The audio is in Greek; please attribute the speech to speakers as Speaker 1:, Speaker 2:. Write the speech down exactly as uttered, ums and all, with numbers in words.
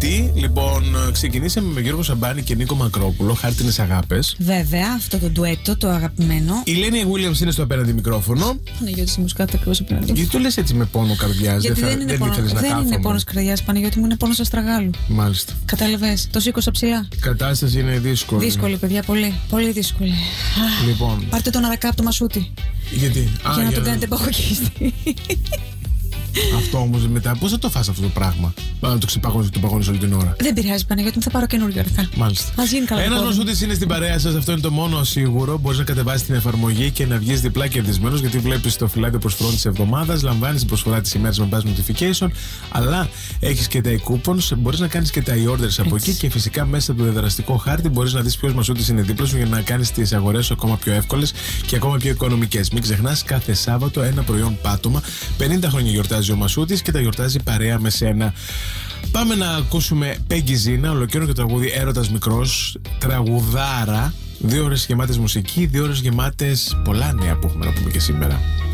Speaker 1: Γιατί, λοιπόν, ξεκινήσαμε με Γιώργο Σαμπάνη και Νίκο Μακρόπουλο, Χάρτινες Αγάπες.
Speaker 2: Βέβαια, αυτό το ντουέτο, το αγαπημένο.
Speaker 1: Η Λένη Williams είναι στο απέναντι μικρόφωνο.
Speaker 2: Παναγιώτη μου, κάτω ακριβώς απέναντι.
Speaker 1: Γιατί το λες έτσι με πόνο καρδιάς?
Speaker 2: Γιατί
Speaker 1: δεν,
Speaker 2: δεν,
Speaker 1: θα,
Speaker 2: είναι,
Speaker 1: δεν
Speaker 2: πόνο,
Speaker 1: ήθελες να
Speaker 2: δεν
Speaker 1: κάθομαι.
Speaker 2: είναι πόνος καρδιάς, Παναγιώτη μου, είναι πόνος αστραγάλου.
Speaker 1: Μάλιστα.
Speaker 2: Κατάλαβες, το σήκωσα ψηλά.
Speaker 1: Η κατάσταση είναι δύσκολη.
Speaker 2: Δύσκολη, παιδιά, πολύ. Πολύ δύσκολη.
Speaker 1: Λοιπόν.
Speaker 2: Πάρτε τον αρακά από το μασούτι.
Speaker 1: Γιατί?
Speaker 2: Για
Speaker 1: Α,
Speaker 2: να
Speaker 1: για
Speaker 2: τον
Speaker 1: να...
Speaker 2: κάνετε παγωγίστη.
Speaker 1: Αυτό όμως μετά, πώς θα το φας αυτό το πράγμα? Να το ξεπαγώνεις, το παγώνεις όλη την ώρα.
Speaker 2: Δεν πειράζει, Παναγιώτη μου, θα πάρω καινούργια αρακά.
Speaker 1: Μάλιστα.
Speaker 2: Μας γίνει καλά.
Speaker 1: Ένας μασούτης είναι στην παρέα σας, αυτό είναι το μόνο σίγουρο. Μπορείς να κατεβάσεις την εφαρμογή και να βγεις διπλά κερδισμένος, γιατί βλέπεις το φυλάδιο προσφορών της εβδομάδας, λαμβάνεις την προσφορά της ημέρας με buzz notification, αλλά έχεις και τα e-coupons, μπορείς να κάνεις και τα e-orders από εκεί και φυσικά μέσα από το διαδραστικό χάρτη μπορείς να δεις ποιος μασούτης είναι δίπλα σου για να κάνεις τις αγορές σου ακόμα πιο εύκολες και ακόμα πιο οικονομικές. Μην ξεχνάς, κάθε Σάββατο ένα προϊόν πάτωμα. πενήντα χρόνια γιορτάζει ο Μασούτης και τα γιορτάζει παρέα με σένα. Πάμε να ακούσουμε Πέγγι Ζίνα, ολοκαίρινο και τραγούδι Έρωτας Μικρός, τραγουδάρα. Δύο ώρες γεμάτες μουσική, δύο ώρες γεμάτες πολλά νέα που έχουμε να πούμε και σήμερα.